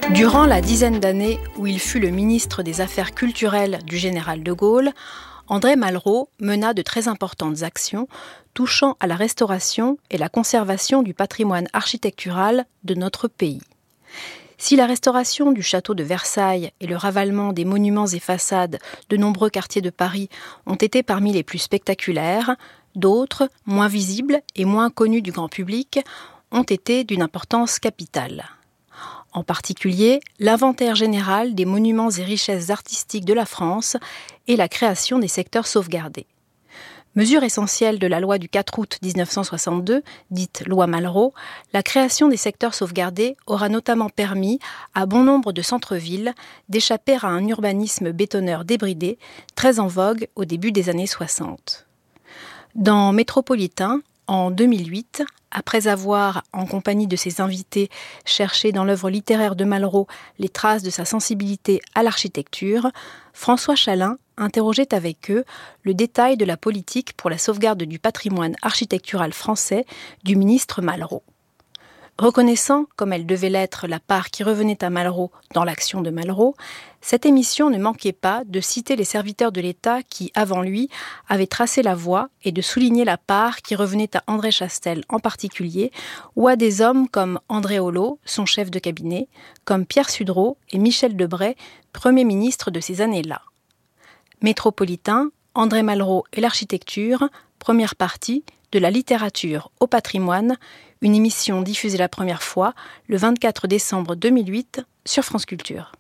Durant la dizaine d'années où il fut le ministre des Affaires culturelles du général de Gaulle, André Malraux mena de très importantes actions touchant à la restauration et la conservation du patrimoine architectural de notre pays. Si la restauration du château de Versailles et le ravalement des monuments et façades de nombreux quartiers de Paris ont été parmi les plus spectaculaires, d'autres, moins visibles et moins connus du grand public, ont été d'une importance capitale. En particulier, l'inventaire général des monuments et richesses artistiques de la France et la création des secteurs sauvegardés. Mesure essentielle de la loi du 4 août 1962, dite loi Malraux, la création des secteurs sauvegardés aura notamment permis à bon nombre de centres-villes d'échapper à un urbanisme bétonneur débridé, très en vogue au début des années 60. Dans Métropolitain, en 2008, après avoir, en compagnie de ses invités, cherché dans l'œuvre littéraire de Malraux les traces de sa sensibilité à l'architecture, François Chalin interrogeait avec eux le détail de la politique pour la sauvegarde du patrimoine architectural français du ministre Malraux. Reconnaissant, comme elle devait l'être, la part qui revenait à Malraux dans l'action de Malraux, cette émission ne manquait pas de citer les serviteurs de l'État qui, avant lui, avaient tracé la voie et de souligner la part qui revenait à André Chastel en particulier, ou à des hommes comme André Holot, son chef de cabinet, comme Pierre Sudreau et Michel Debray, Premier ministre de ces années-là. Métropolitain, André Malraux et l'architecture, première partie, de la littérature au patrimoine, une émission diffusée la première fois le 24 décembre 2008 sur France Culture.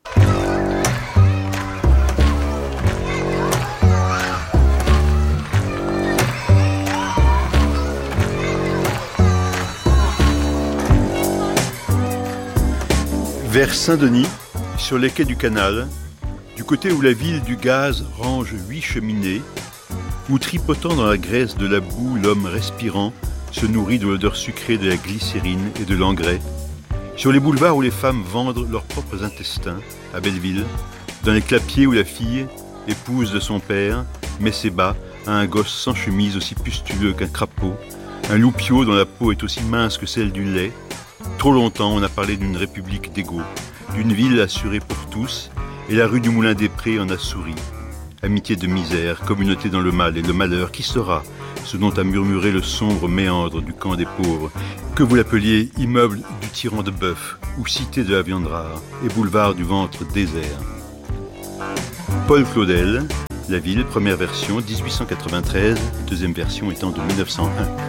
Vers Saint-Denis, sur les quais du canal, du côté où la ville du gaz range 8 cheminées, où tripotant dans la graisse de la boue, l'homme respirant se nourrit de l'odeur sucrée de la glycérine et de l'engrais, sur les boulevards où les femmes vendent leurs propres intestins, à Belleville, dans les clapiers où la fille, épouse de son père, met ses bas à un gosse sans chemise aussi pustuleux qu'un crapaud, un loupiot dont la peau est aussi mince que celle du lait. Trop longtemps on a parlé d'une république d'égaux, d'une ville assurée pour tous, et la rue du Moulin-des-Prés en a souri. Amitié de misère, communauté dans le mal et le malheur, qui sera ce dont a murmuré le sombre méandre du camp des pauvres, que vous l'appeliez immeuble du tyran de bœuf, ou cité de la viande rare, et boulevard du ventre désert. Paul Claudel, La ville, première version, 1893, deuxième version étant de 1901.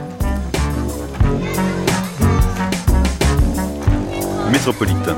Métropolitain.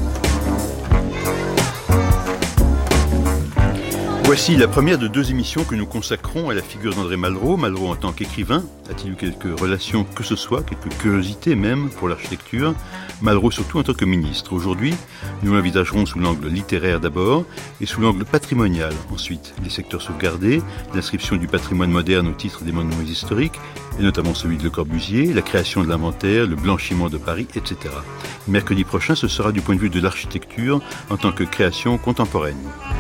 Voici la première de 2 émissions que nous consacrons à la figure d'André Malraux. Malraux en tant qu'écrivain, a-t-il eu quelques relations que ce soit, quelques curiosités même pour l'architecture? Malraux surtout en tant que ministre. Aujourd'hui, nous l'envisagerons sous l'angle littéraire d'abord et sous l'angle patrimonial ensuite. Les secteurs sauvegardés, l'inscription du patrimoine moderne au titre des monuments historiques, et notamment celui de Le Corbusier, la création de l'inventaire, le blanchiment de Paris, etc. Mercredi prochain, ce sera du point de vue de l'architecture en tant que création contemporaine.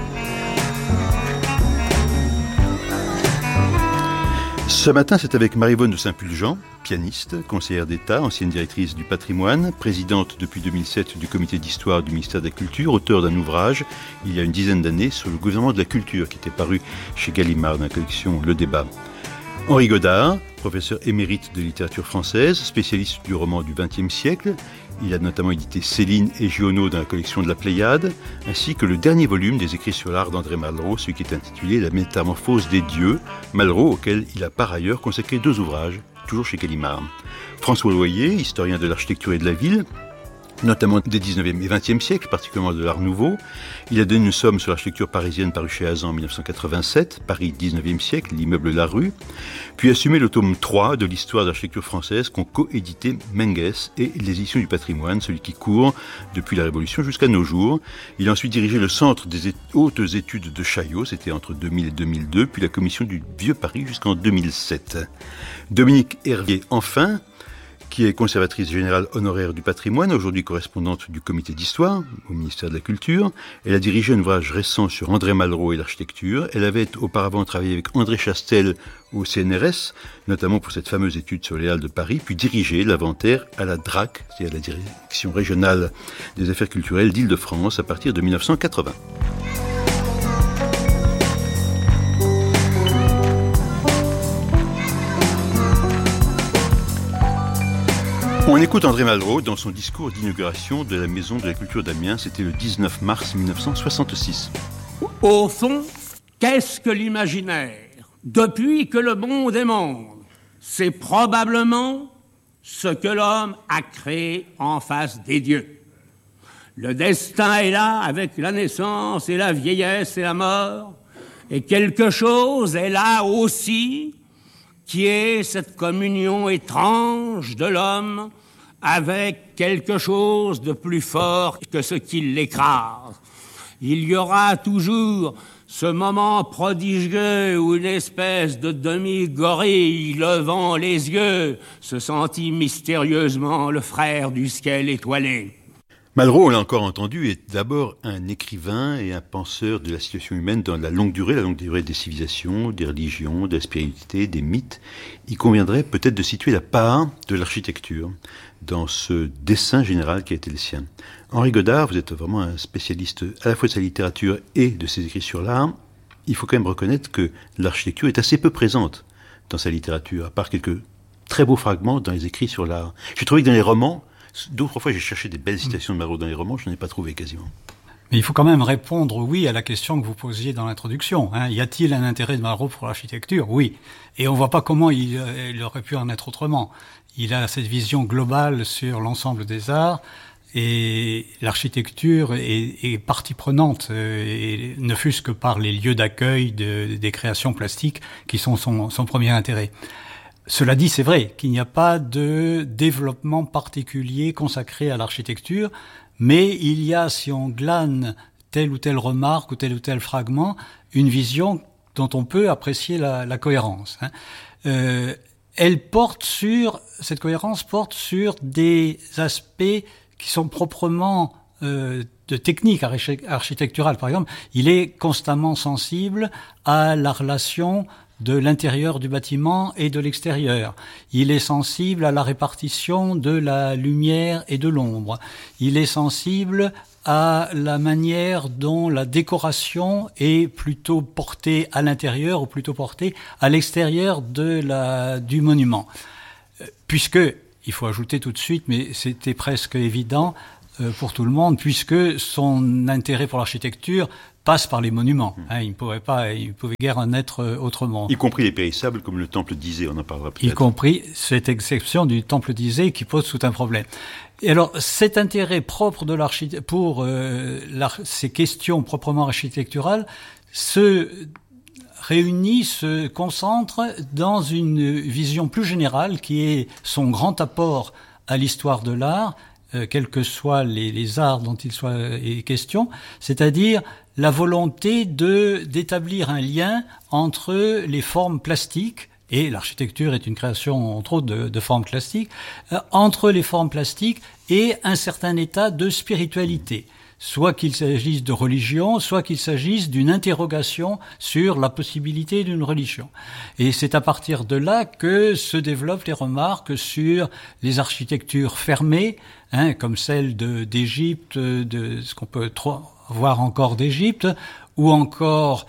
Ce matin, c'est avec Maryvonne de Saint-Pulgent, pianiste, conseillère d'État, ancienne directrice du patrimoine, présidente depuis 2007 du comité d'histoire du ministère de la Culture, auteur d'un ouvrage, il y a une dizaine d'années, sur le gouvernement de la culture, qui était paru chez Gallimard dans la collection Le Débat. Henri Godard, professeur émérite de littérature française, spécialiste du roman du XXe siècle. Il a notamment édité Céline et Giono dans la collection de la Pléiade, ainsi que le dernier volume des écrits sur l'art d'André Malraux, celui qui est intitulé La métamorphose des dieux, Malraux auquel il a par ailleurs consacré 2 ouvrages, toujours chez Gallimard. François Loyer, historien de l'architecture et de la ville, notamment des 19e et 20e siècles, particulièrement de l'Art Nouveau. Il a donné une somme sur l'architecture parisienne paru chez Hazan en 1987, Paris 19e siècle, l'immeuble La Rue, puis assumé le tome 3 de l'histoire de l'architecture française qu'ont coédité Menges et les éditions du patrimoine, celui qui court depuis la Révolution jusqu'à nos jours. Il a ensuite dirigé le centre des hautes études de Chaillot, c'était entre 2000 et 2002, puis la commission du Vieux Paris jusqu'en 2007. Dominique Hervier, enfin, qui est conservatrice générale honoraire du patrimoine, aujourd'hui correspondante du comité d'histoire au ministère de la Culture. Elle a dirigé un ouvrage récent sur André Malraux et l'architecture. Elle avait auparavant travaillé avec André Chastel au CNRS, notamment pour cette fameuse étude sur les Halles de Paris, puis dirigé l'inventaire à la DRAC, c'est-à-dire la Direction régionale des affaires culturelles d'Île-de-France, à partir de 1980. On écoute André Malraux dans son discours d'inauguration de la Maison de la Culture d'Amiens. C'était le 19 mars 1966. Au fond, qu'est-ce que l'imaginaire ? Depuis que le monde est monde, c'est probablement ce que l'homme a créé en face des dieux. Le destin est là avec la naissance et la vieillesse et la mort, et quelque chose est là aussi qui est cette communion étrange de l'homme avec quelque chose de plus fort que ce qui l'écrase. Il y aura toujours ce moment prodigieux où une espèce de demi-gorille, levant les yeux, se sentit mystérieusement le frère du ciel étoilé. Malraux, on l'a encore entendu, est d'abord un écrivain et un penseur de la situation humaine dans la longue durée des civilisations, des religions, de la spiritualité, des mythes. Il conviendrait peut-être de situer la part de l'architecture dans ce dessin général qui a été le sien. Henri Godard, vous êtes vraiment un spécialiste à la fois de sa littérature et de ses écrits sur l'art. Il faut quand même reconnaître que l'architecture est assez peu présente dans sa littérature, à part quelques très beaux fragments dans les écrits sur l'art. J'ai trouvé que dans les romans, d'autres fois j'ai cherché des belles citations de Malraux dans les romans, je n'en ai pas trouvé quasiment. Mais il faut quand même répondre oui à la question que vous posiez dans l'introduction. Y a-t-il un intérêt de Malraux pour l'architecture ? Oui. Et on voit pas comment il aurait pu en être autrement. Il a cette vision globale sur l'ensemble des arts et l'architecture est partie prenante, et ne fût-ce que par les lieux d'accueil des créations plastiques qui sont son premier intérêt. Cela dit, c'est vrai qu'il n'y a pas de développement particulier consacré à l'architecture, mais il y a, si on glane telle ou telle remarque ou tel fragment, une vision dont on peut apprécier la cohérence. Cette cohérence porte sur des aspects qui sont proprement de technique architecturale. Par exemple, il est constamment sensible à la relation de l'intérieur du bâtiment et de l'extérieur. Il est sensible à la répartition de la lumière et de l'ombre. Il est sensible à la manière dont la décoration est plutôt portée à l'intérieur ou plutôt portée à l'extérieur du monument. Puisque, il faut ajouter tout de suite, mais c'était presque évident pour tout le monde, puisque son intérêt pour l'architecture passe par les monuments. Il ne pouvait guère en être autrement. Y compris les périssables comme le temple d'Isée, on en parlera peut-être. Y compris cette exception du temple d'Isée qui pose tout un problème. Et alors, cet intérêt propre de pour ces questions proprement architecturales se réunit, se concentre dans une vision plus générale qui est son grand apport à l'histoire de l'art, quels que soient les arts dont il soit question, c'est-à-dire la volonté d'établir un lien entre les formes plastiques, et l'architecture est une création entre autres de formes plastiques, entre les formes plastiques et un certain état de spiritualité, soit qu'il s'agisse de religion, soit qu'il s'agisse d'une interrogation sur la possibilité d'une religion. Et c'est à partir de là que se développent les remarques sur les architectures fermées, comme celle d'Égypte, de ce qu'on peut voir encore d'Égypte, ou encore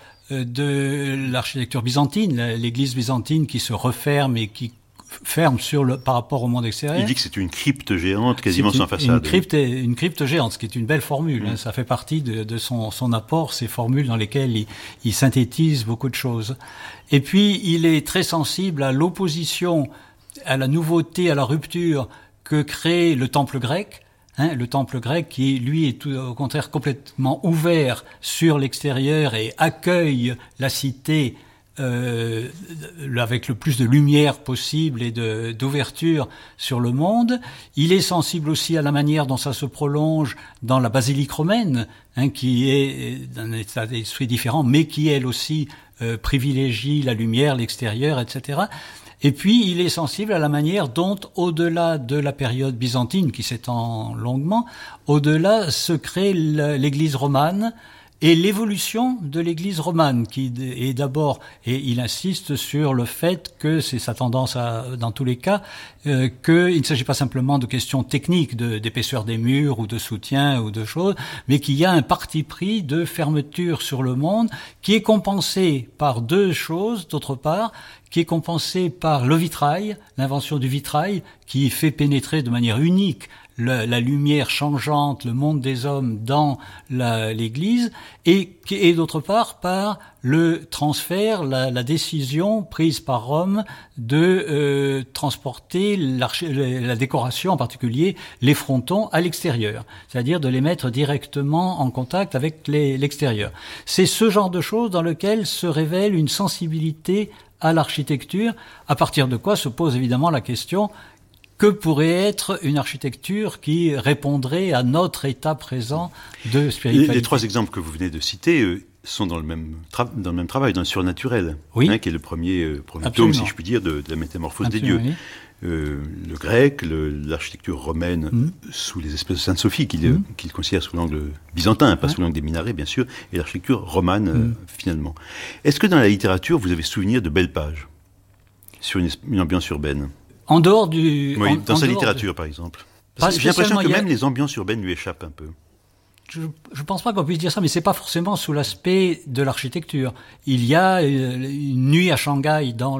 de l'architecture byzantine, l'église byzantine qui se referme et qui ferme par rapport au monde extérieur. Il dit que c'est une crypte géante, quasiment sans façade. Une crypte géante, ce qui est une belle formule. Ça fait partie de son apport, ces formules dans lesquelles il synthétise beaucoup de choses. Et puis, il est très sensible à l'opposition, à la nouveauté, à la rupture que crée le temple grec. Le temple grec qui, lui, est au contraire complètement ouvert sur l'extérieur et accueille la cité avec le plus de lumière possible et d'ouverture sur le monde. Il est sensible aussi à la manière dont ça se prolonge dans la basilique romaine, qui est d'un état d'esprit différent, mais qui elle aussi privilégie la lumière, l'extérieur, etc. Et puis, il est sensible à la manière dont, au-delà de la période byzantine, qui s'étend longuement, au-delà se crée l'Église romane, et l'évolution de l'Église romane, qui est d'abord, et il insiste sur le fait que c'est sa tendance dans tous les cas, qu'il ne s'agit pas simplement de questions techniques, d'épaisseur des murs ou de soutien ou de choses, mais qu'il y a un parti pris de fermeture sur le monde qui est compensé par deux choses, d'autre part, qui est compensé par le vitrail, l'invention du vitrail, qui fait pénétrer de manière unique la lumière changeante, le monde des hommes dans l'Église, et d'autre part par le transfert, la décision prise par Rome de transporter la décoration, en particulier les frontons, à l'extérieur, c'est-à-dire de les mettre directement en contact avec l'extérieur. C'est ce genre de choses dans lequel se révèle une sensibilité à l'architecture, à partir de quoi se pose évidemment la question: que pourrait être une architecture qui répondrait à notre état présent de spiritualité? Les trois exemples que vous venez de citer sont dans le même travail, dans le surnaturel, oui. Qui est le premier tome, si je puis dire, de la métamorphose Absolument, des dieux. oui. Le grec, l'architecture romaine sous les espèces de Sainte-Sophie, qu'il considère sous l'angle byzantin, pas sous l'angle des minarets, bien sûr, et l'architecture romane, finalement. Est-ce que dans la littérature, vous avez souvenir de belles pages sur une ambiance urbaine? En dehors du... Oui, dans sa littérature, par exemple. J'ai l'impression que même les ambiances urbaines lui échappent un peu. Je pense pas qu'on puisse dire ça, mais c'est pas forcément sous l'aspect de l'architecture. Il y a une nuit à Shanghai dans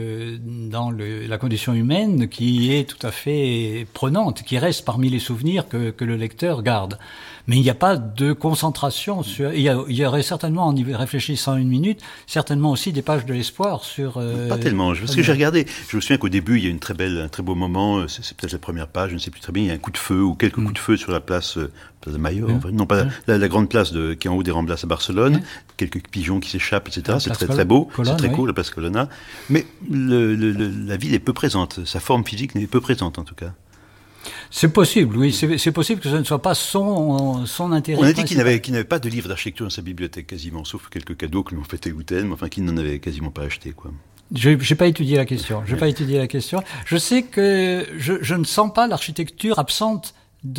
la condition humaine qui est tout à fait prenante, qui reste parmi les souvenirs que le lecteur garde. Mais il n'y a pas de concentration sur... Il y aurait certainement, en y réfléchissant une minute, certainement aussi des pages de l'espoir sur... Pas tellement, parce que j'ai regardé. Je me souviens qu'au début, il y a un très beau moment, c'est peut-être la première page, je ne sais plus très bien, il y a un coup de feu ou quelques coups de feu sur la place de Maillot, non pas la grande place qui est en haut des Ramblas à Barcelone, quelques pigeons qui s'échappent, etc. C'est très très beau, c'est très cool, la place Colonna. Mais la ville est peu présente, sa forme physique n'est peu présente en tout cas. C'est possible, oui. C'est possible que ce ne soit pas son intérêt. On a dit qu'il n'avait pas de livre d'architecture dans sa bibliothèque quasiment, sauf quelques cadeaux que l'on fait tel ou tel, mais enfin qu'il n'en avait quasiment pas acheté, quoi. J'ai pas étudié la question. Je sais que je ne sens pas l'architecture absente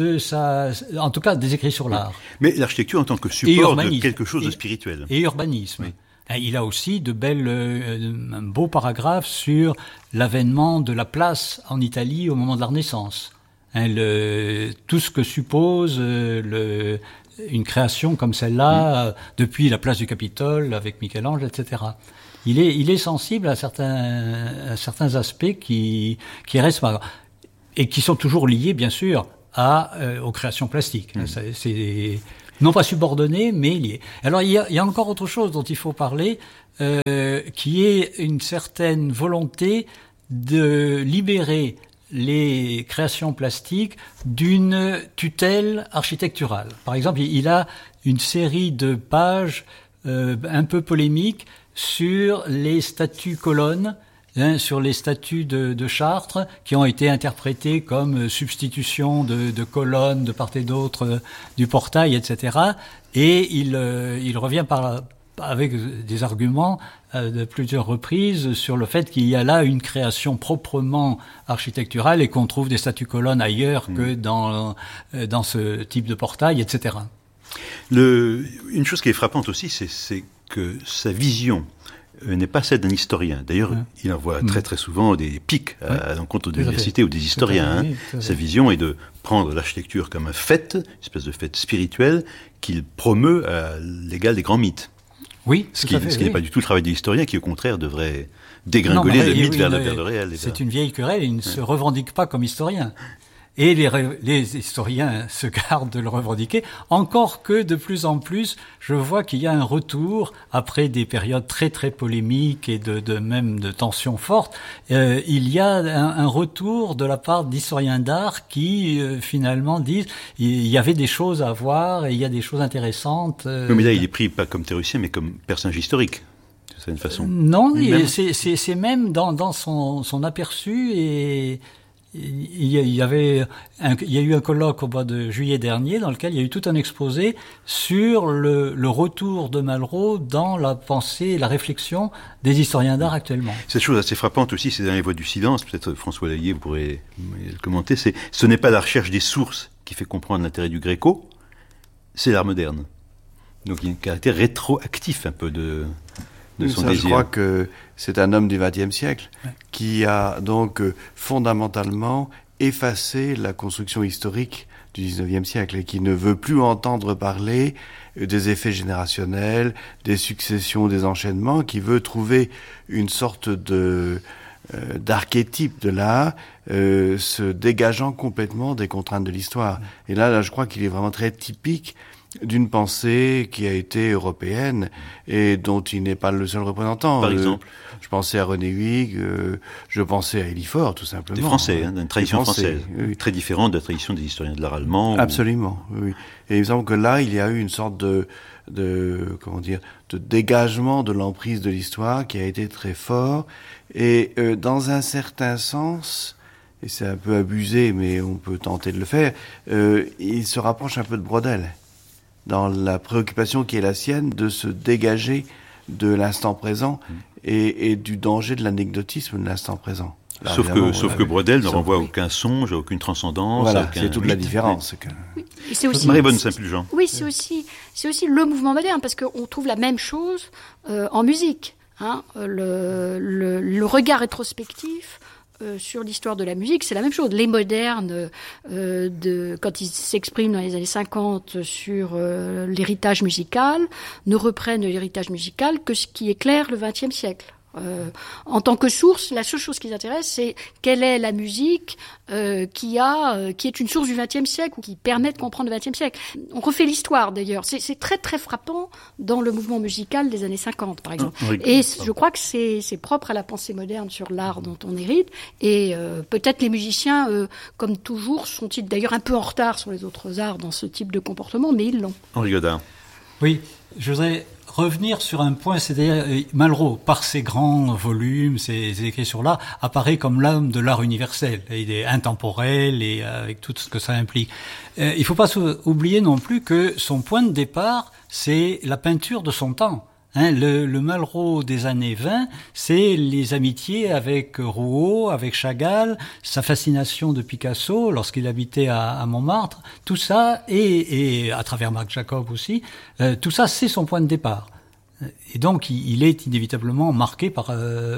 en tout cas des écrits sur l'art. Mais l'architecture en tant que support de quelque chose de spirituel. Et urbanisme. Oui. Il a aussi un beau paragraphe sur l'avènement de la place en Italie au moment de la Renaissance. Tout ce que suppose une création comme celle-là, depuis la place du Capitole avec Michel-Ange, etc. Il est sensible à certains aspects qui restent et qui sont toujours liés, bien sûr, aux créations plastiques. C'est non pas subordonné, mais lié. Alors il y a encore autre chose dont il faut parler, qui est une certaine volonté de libérer les créations plastiques d'une tutelle architecturale. Par exemple, il a une série de pages un peu polémiques sur les statues colonnes, sur les statues de Chartres, qui ont été interprétées comme substitution de colonnes de part et d'autre du portail, etc. Et il revient avec des arguments de plusieurs reprises sur le fait qu'il y a là une création proprement architecturale et qu'on trouve des statues colonnes ailleurs que dans ce type de portail, etc. Une chose qui est frappante aussi, c'est que sa vision n'est pas celle d'un historien. D'ailleurs, il envoie très très souvent des pics à l'encontre de l'université ou des historiens. Sa vision est de prendre l'architecture comme un fait, une espèce de fait spirituel, qu'il promeut à l'égal des grands mythes. Oui, ce qui n'est pas du tout le travail des historiens, qui au contraire devrait dégringoler le mythe vers le réel. C'est une vieille querelle, il ne se revendique pas comme historien. Et les historiens se gardent de le revendiquer, encore que de plus en plus, je vois qu'il y a un retour, après des périodes très très polémiques et même de tensions fortes, il y a un retour de la part d'historiens d'art qui finalement disent il y avait des choses à voir et il y a des choses intéressantes. Mais là, il est pris pas comme théoricien, mais comme personnage historique. certaine façon. Non, c'est même dans son aperçu, et il y a eu un colloque au mois de juillet dernier dans lequel il y a eu tout un exposé sur le retour de Malraux dans la pensée, la réflexion des historiens d'art actuellement. Cette chose assez frappante aussi, c'est dans les voies du silence, peut-être François Lallier, vous pourrez le commenter, ce n'est pas la recherche des sources qui fait comprendre l'intérêt du Gréco, c'est l'art moderne. Donc il y a un caractère rétroactif un peu de son désir. Je crois que c'est un homme du XXe siècle qui a donc fondamentalement effacé la construction historique du XIXe siècle et qui ne veut plus entendre parler des effets générationnels, des successions, des enchaînements, qui veut trouver une sorte d'archétype de l'art se dégageant complètement des contraintes de l'histoire. Et là, je crois qu'il est vraiment très typique d'une pensée qui a été européenne et dont il n'est pas le seul représentant. Par exemple, je pensais à René Huyghe, je pensais à Élie Faure, tout simplement. Des Français, d'une tradition française, oui. Très différente de la tradition des historiens de l'art allemand. Absolument, oui. Et il me semble que là, il y a eu une sorte de dégagement de l'emprise de l'histoire qui a été très fort. Et dans un certain sens, et c'est un peu abusé, mais on peut tenter de le faire, il se rapproche un peu de Braudel, dans la préoccupation qui est la sienne de se dégager de l'instant présent et du danger de l'anecdotisme de l'instant présent. Là, sauf que Braudel ne renvoie à aucun songe, à aucune transcendance. Voilà, c'est toute la différence. Oui. C'est aussi, Marie-Bonne Saint-Pulgent. Oui, c'est aussi le mouvement moderne, parce qu'on trouve la même chose en musique. Hein, le regard rétrospectif sur l'histoire de la musique, c'est la même chose. Les modernes, quand ils s'expriment dans les années 50 sur l'héritage musical, ne reprennent l'héritage musical que ce qui éclaire le XXe siècle. En tant que source, la seule chose qui les intéresse, c'est quelle est la musique qui est une source du XXe siècle ou qui permet de comprendre le XXe siècle. On refait l'histoire d'ailleurs. C'est très très frappant dans le mouvement musical des années 50, par exemple. Et je crois que c'est propre à la pensée moderne sur l'art dont on hérite. Et peut-être les musiciens, comme toujours, sont-ils d'ailleurs un peu en retard sur les autres arts dans ce type de comportement, mais ils l'ont. Henri Godard. Oui, je voudrais revenir sur un point, c'est-à-dire Malraux, par ses grands volumes, ses écrits sur l'art, apparaît comme l'homme de l'art universel. Il est intemporel et avec tout ce que ça implique. Il ne faut pas oublier non plus que son point de départ, c'est la peinture de son temps. Hein, le Malraux des années 20, c'est les amitiés avec Rouault, avec Chagall, sa fascination de Picasso lorsqu'il habitait à Montmartre, tout ça, et à travers Marc Jacob aussi, tout ça c'est son point de départ. Et donc il est inévitablement marqué par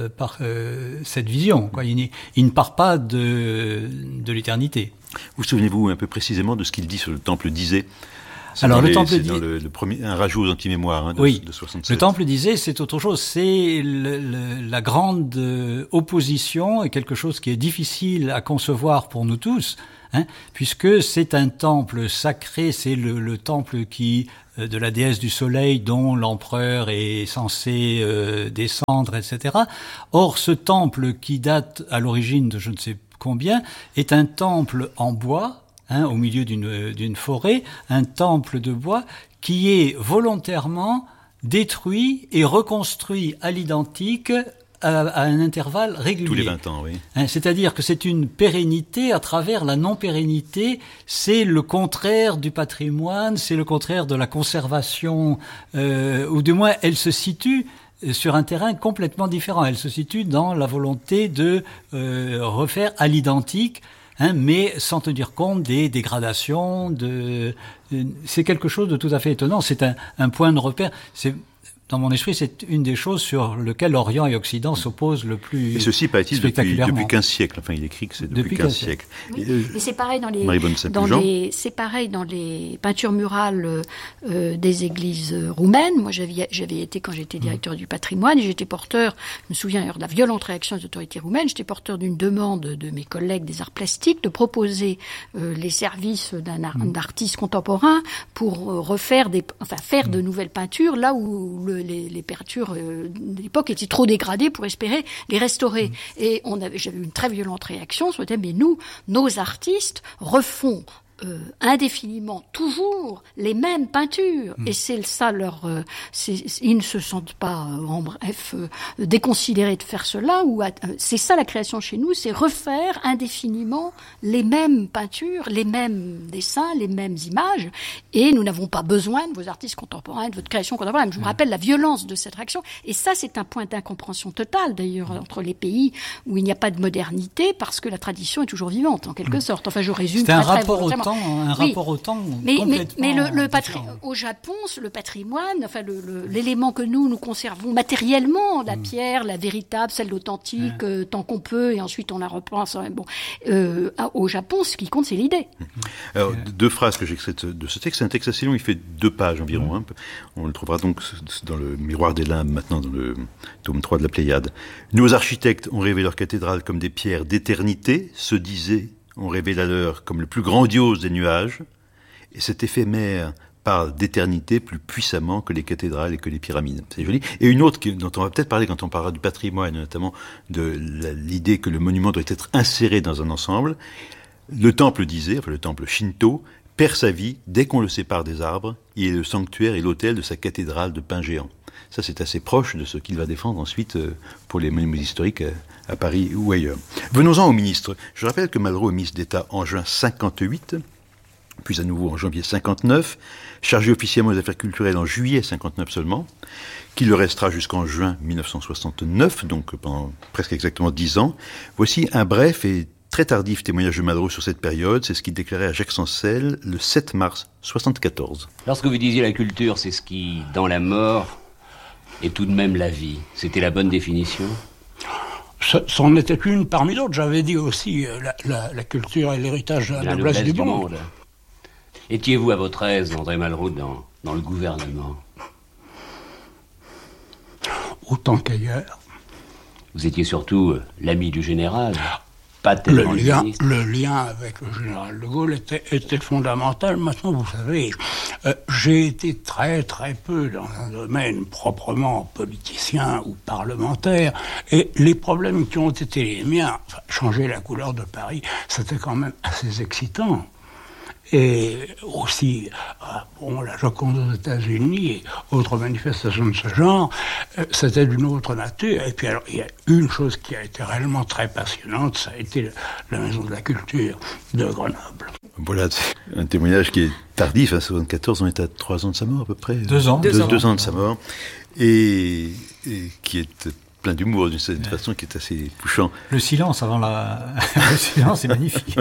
cette vision, quoi. Il ne part pas de l'éternité. Vous souvenez-vous un peu précisément de ce qu'il dit sur le temple d'Isée? Alors le temple dans le premier, un rajout aux antimémoires de 67. Le temple d'Isée, c'est autre chose. C'est la grande opposition et quelque chose qui est difficile à concevoir pour nous tous, hein, puisque c'est un temple sacré. C'est le temple de la déesse du soleil dont l'empereur est censé descendre, etc. Or, ce temple qui date à l'origine de je ne sais combien est un temple en bois. Hein, au milieu d'une forêt, un temple de bois qui est volontairement détruit et reconstruit à l'identique à un intervalle régulier. Tous les 20 ans, oui. Hein, c'est-à-dire que c'est une pérennité à travers la non-pérennité. C'est le contraire du patrimoine, c'est le contraire de la conservation, ou du moins elle se situe sur un terrain complètement différent. Elle se situe dans la volonté de refaire à l'identique, hein, mais sans tenir compte des dégradations. C'est quelque chose de tout à fait étonnant. C'est un point de repère. Dans mon esprit, c'est une des choses sur lesquelles Orient et Occident s'opposent le plus. Et ceci, paraît-il, depuis 15 siècles. Enfin, il écrit que c'est depuis 15 siècles. Oui, mais c'est pareil c'est pareil dans les peintures murales des églises roumaines. Moi, j'avais été, quand j'étais directeur du patrimoine, et j'étais porteur, je me souviens d'ailleurs de la violente réaction des autorités roumaines, j'étais porteur d'une demande de mes collègues des arts plastiques de proposer les services d'un artiste contemporain pour faire de nouvelles peintures là où les peintures de l'époque étaient trop dégradées pour espérer les restaurer. Et j'avais eu une très violente réaction sur le thème, mais nous, nos artistes refont indéfiniment toujours les mêmes peintures. Et c'est ça ils ne se sentent pas, déconsidérés de faire cela. C'est ça la création chez nous, c'est refaire indéfiniment les mêmes peintures, les mêmes dessins, les mêmes images. Et nous n'avons pas besoin de vos artistes contemporains, de votre création contemporaine. Je me rappelle la violence de cette réaction. Et ça, c'est un point d'incompréhension totale, d'ailleurs, entre les pays où il n'y a pas de modernité, parce que la tradition est toujours vivante, en quelque sorte. Enfin, je résume très, très rapport au temps, rapport au temps complètement au Japon, le patrimoine, enfin l'élément que nous conservons matériellement, la pierre, la véritable, celle d'authentique, tant qu'on peut, et ensuite on la repense. Au Japon, ce qui compte, c'est l'idée. Alors, 2 phrases que j'extrais de ce texte. C'est un texte assez long, il fait 2 pages environ. On le trouvera donc dans le Miroir des Limbes, maintenant dans le tome 3 de la Pléiade. Nos architectes ont rêvé leur cathédrale comme des pierres d'éternité, se disaient, ont rêvé la leur comme le plus grandiose des nuages, et cet éphémère parle d'éternité plus puissamment que les cathédrales et que les pyramides. C'est joli. Et une autre dont on va peut-être parler quand on parlera du patrimoine, notamment de l'idée que le monument doit être inséré dans un ensemble. Le temple le temple Shinto, perd sa vie dès qu'on le sépare des arbres. Il est le sanctuaire et l'autel de sa cathédrale de pin géant. Ça, c'est assez proche de ce qu'il va défendre ensuite pour les monuments historiques à Paris ou ailleurs. Venons-en au ministre. Je rappelle que Malraux est ministre d'État en juin 58, puis à nouveau en janvier 59, chargé officiellement des affaires culturelles en juillet 59 seulement, qu'il le restera jusqu'en juin 1969, donc pendant presque exactement 10 ans. Voici un bref et très tardif témoignage de Malraux sur cette période. C'est ce qu'il déclarait à Jacques Sancel le 7 mars 74. Lorsque vous disiez la culture, c'est ce qui, dans la mort, est tout de même la vie. C'était la bonne définition ? C'en était une parmi d'autres. J'avais dit aussi la culture et l'héritage de la noblesse du monde. Étiez-vous à votre aise, André Malraux, dans le gouvernement ? Autant qu'ailleurs. Vous étiez surtout l'ami du général, pas tellement le lien avec le général de Gaulle était fondamental. Maintenant, vous savez, j'ai été très très peu dans un domaine proprement politicien ou parlementaire, et les problèmes qui ont été les miens, changer la couleur de Paris, c'était quand même assez excitant. Et aussi, la Joconde aux États-Unis et autres manifestations de ce genre, c'était d'une autre nature. Et puis alors, il y a une chose qui a été réellement très passionnante, ça a été la Maison de la Culture de Grenoble. Voilà, c'est un témoignage qui est tardif, 74, on est à 3 ans de sa mort à peu près. 2 ans. 2 ans de sa mort, et qui est plein d'humour d'une certaine façon, qui est assez touchant. Le silence avant le silence est magnifique.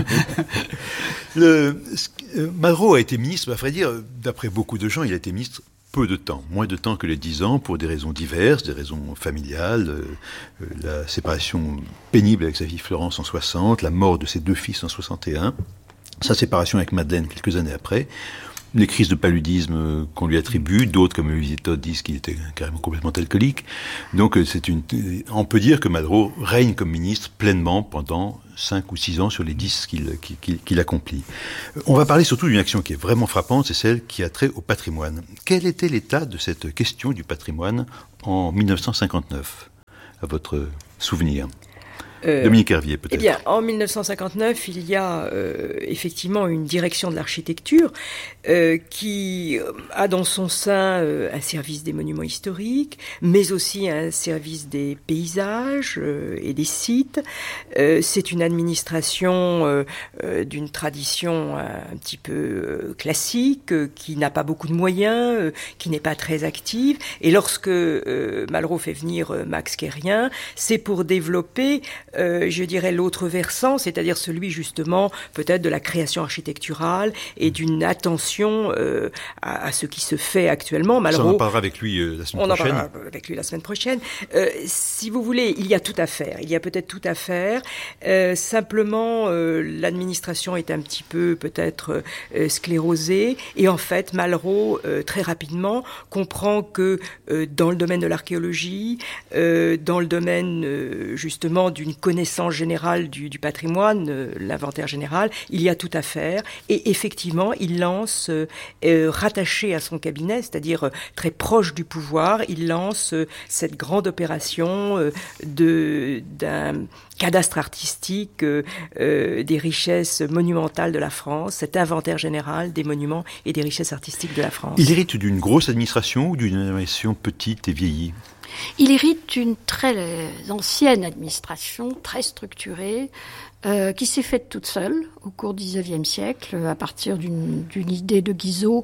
Malraux a été ministre, à vrai dire, d'après beaucoup de gens, il a été ministre peu de temps, moins de temps que les 10 ans, pour des raisons diverses, des raisons familiales, la séparation pénible avec sa fille Florence en 60, la mort de ses 2 fils en 61, sa séparation avec Madeleine quelques années après, les crises de paludisme qu'on lui attribue, d'autres comme Olivier Todd disent qu'il était carrément complètement alcoolique. Donc on peut dire que Malraux règne comme ministre pleinement pendant 5 ou 6 ans sur les 10 qu'il accomplit. On va parler surtout d'une action qui est vraiment frappante, c'est celle qui a trait au patrimoine. Quel était l'état de cette question du patrimoine en 1959, à votre souvenir ? Dominique Hervier, peut-être. Eh bien, en 1959, il y a effectivement une direction de l'architecture qui a dans son sein un service des monuments historiques, mais aussi un service des paysages et des sites. C'est une administration d'une tradition un petit peu classique, qui n'a pas beaucoup de moyens, qui n'est pas très active. Et lorsque Malraux fait venir Max Kérien, c'est pour développer je dirais l'autre versant, c'est-à-dire celui justement peut-être de la création architecturale et d'une attention à ce qui se fait actuellement. Malraux, on en parlera avec lui la semaine prochaine. On en parlera avec lui la semaine prochaine. Si vous voulez, il y a tout à faire. Il y a peut-être tout à faire. Simplement, l'administration est un petit peu peut-être sclérosée. Et en fait, Malraux, très rapidement, comprend que dans le domaine de l'archéologie, dans le domaine justement d'une connaissance générale du patrimoine, l'inventaire général, il y a tout à faire. Et effectivement, il lance, rattaché à son cabinet, c'est-à-dire très proche du pouvoir, il lance cette grande opération d'un cadastre artistique des richesses monumentales de la France, cet inventaire général des monuments et des richesses artistiques de la France. Il hérite d'une grosse administration ou d'une administration petite et vieillie ? Il hérite d'une très ancienne administration, très structurée, qui s'est faite toute seule au cours du XIXe siècle, à partir d'une idée de Guizot,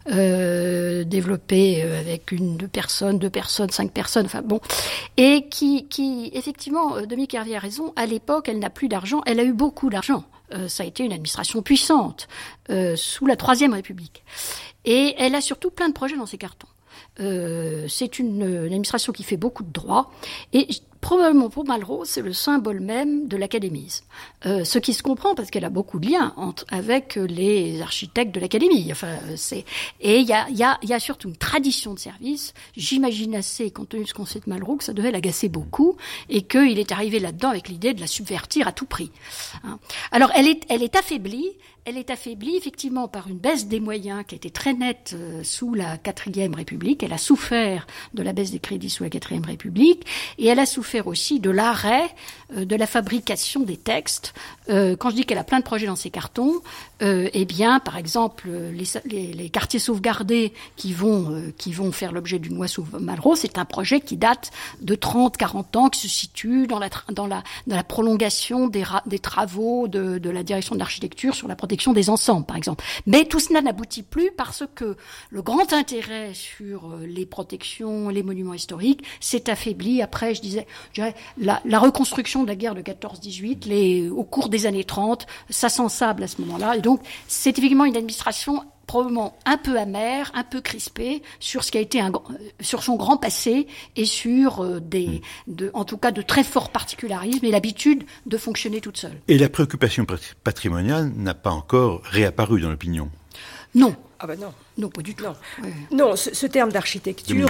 développée avec deux personnes, 5 personnes, enfin bon, et qui effectivement, Dominique Hervier a raison, à l'époque, elle n'a plus d'argent, elle a eu beaucoup d'argent. Ça a été une administration puissante, sous la Troisième République. Et elle a surtout plein de projets dans ses cartons. C'est une administration qui fait beaucoup de droits et probablement pour Malraux c'est le symbole même de l'académisme, ce qui se comprend parce qu'elle a beaucoup de liens avec les architectes de l'académie. Et il y a surtout une tradition de service. J'imagine assez, compte tenu de ce qu'on sait de Malraux, que ça devait l'agacer beaucoup et qu'il est arrivé là-dedans avec l'idée de la subvertir à tout prix. Alors elle est affaiblie. Elle est affaiblie effectivement par une baisse des moyens qui a été très nette sous la 4e République. Elle a souffert de la baisse des crédits sous la 4e République et elle a souffert aussi de l'arrêt de la fabrication des textes. Quand je dis qu'elle a plein de projets dans ses cartons, eh bien, par exemple, les quartiers sauvegardés qui vont faire l'objet d'une loi sous Malraux, c'est un projet qui date de 30-40 ans, qui se situe dans la prolongation des travaux de la direction de l'architecture sur la protection des ensembles, par exemple. Mais tout cela n'aboutit plus parce que le grand intérêt sur les protections, les monuments historiques s'est affaibli après, je dirais, la reconstruction de la guerre de 14-18, au cours des années 30, ça s'ensable à ce moment-là. Et donc, c'est effectivement une administration probablement un peu amère, un peu crispée sur ce qui a été sur son grand passé et sur en tout cas de très forts particularismes et l'habitude de fonctionner toute seule. Et la préoccupation patrimoniale n'a pas encore réapparu dans l'opinion ? Non. Ah ben non. Non, pas du tout. Non, non, ce terme d'architecture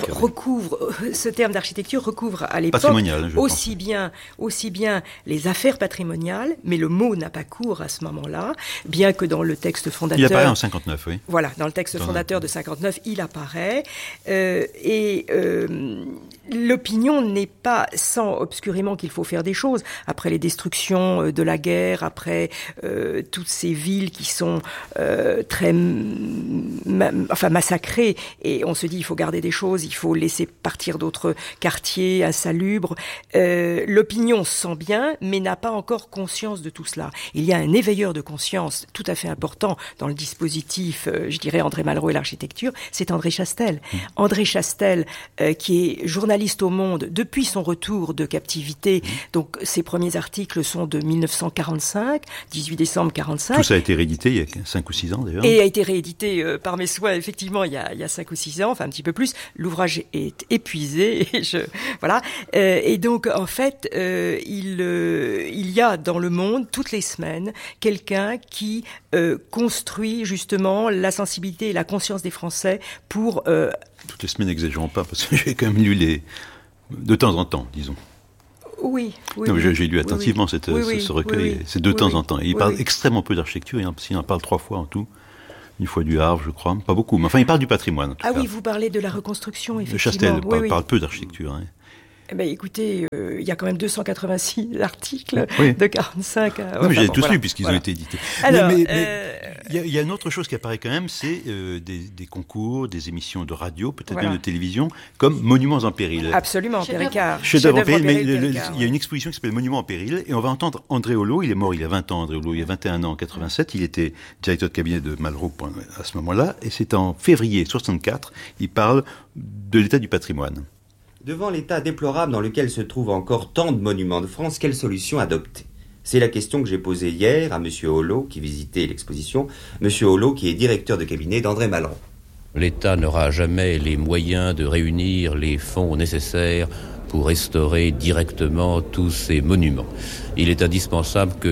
recouvre à l'époque aussi bien les affaires patrimoniales, mais le mot n'a pas cours à ce moment-là, bien que dans le texte fondateur... Il apparaît en 59, oui. Voilà, dans le texte fondateur de 59, il apparaît. L'opinion n'est pas sans obscurément qu'il faut faire des choses. Après les destructions de la guerre, après toutes ces villes qui sont très... massacrés, et on se dit il faut garder des choses, il faut laisser partir d'autres quartiers insalubres. L'opinion sent bien, mais n'a pas encore conscience de tout cela. Il y a un éveilleur de conscience tout à fait important dans le dispositif, je dirais André Malraux et l'architecture, c'est André Chastel. André Chastel, qui est journaliste au Monde depuis son retour de captivité, donc ses premiers articles sont de 1945, 18 décembre 45. Tout ça a été réédité il y a 5 ou 6 ans d'ailleurs. Et a été réédité par mes soins, effectivement, il y a 5 ou 6 ans, enfin un petit peu plus. L'ouvrage est épuisé, voilà. Et donc, en fait, il y a dans le monde, toutes les semaines, quelqu'un qui construit justement la sensibilité et la conscience des Français pour... Toutes les semaines, n'exagérons pas, parce que j'ai quand même lu de temps en temps, disons. Oui. Non, j'ai lu attentivement ce recueil, c'est de temps en temps. Et il parle extrêmement peu d'architecture, il en parle 3 fois en tout. Une fois du Havre, je crois. Pas beaucoup, mais enfin, il parle du patrimoine, en tout cas. Ah oui, vous parlez de la reconstruction, effectivement. Chastel parle peu d'architecture. Hein. Eh ben, écoutez, il y a quand même 286 articles de 45 à... Non, mais j'ai tous lu, puisqu'ils ont été édités. Alors, mais il y a une autre chose qui apparaît quand même, c'est des concours, des émissions de radio, peut-être même de télévision, comme Monuments en péril. Absolument, Péricard. Chef-d'œuvre en péril, mais il y a une exposition qui s'appelle Monuments en péril, et on va entendre André Holot. Il est mort il y a 20 ans, André Holot, il y a 21 ans, en 87. Il était directeur de cabinet de Malraux à ce moment-là, et c'est en février 64, il parle de l'état du patrimoine. Devant l'état déplorable dans lequel se trouvent encore tant de monuments de France, quelle solution adopter ? C'est la question que j'ai posée hier à M. Holot, qui visitait l'exposition, M. Holot qui est directeur de cabinet d'André Malraux. L'État n'aura jamais les moyens de réunir les fonds nécessaires pour restaurer directement tous ces monuments. Il est indispensable que